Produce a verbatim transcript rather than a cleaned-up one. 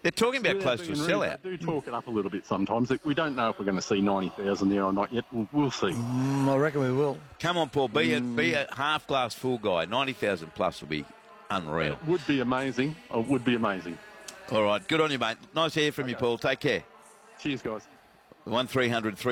They're talking about Without close to a being rude, sellout. they do talk it up a little bit sometimes. We don't know if we're going to see ninety thousand there or not yet. We'll, we'll see. Mm, I reckon we will. Come on, Paul. Be, a, Mm. be a half-glass full guy. ninety thousand plus will be unreal. It would be amazing. It would be amazing. All right. Good on you, mate. Nice to hear from Okay. you, Paul. Take care. Cheers, guys. one three hundred